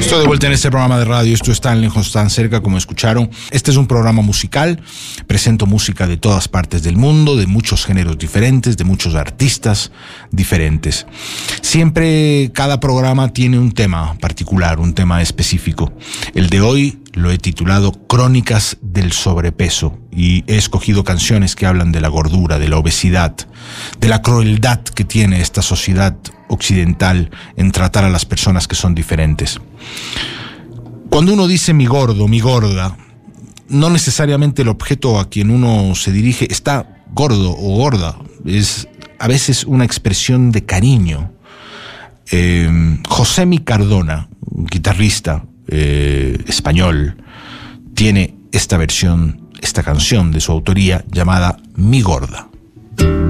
Estoy de vuelta en este programa de radio. Esto está tan lejos, tan cerca, como escucharon. Este es un programa musical. Presento música de todas partes del mundo, de muchos géneros diferentes, de muchos artistas diferentes. Siempre cada programa tiene un tema particular, un tema específico. El de hoy lo he titulado Crónicas del sobrepeso y he escogido canciones que hablan de la gordura, de la obesidad, de la crueldad que tiene esta sociedad occidental en tratar a las personas que son diferentes. Cuando uno dice mi gordo, mi gorda, no necesariamente el objeto a quien uno se dirige está gordo o gorda. Es a veces una expresión de cariño. Josemi Cardona, un guitarrista español, tiene esta canción de su autoría llamada Mi Gorda.